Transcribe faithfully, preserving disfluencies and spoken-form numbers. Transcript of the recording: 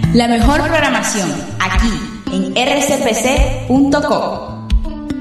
La mejor programación aquí en r c p c punto com.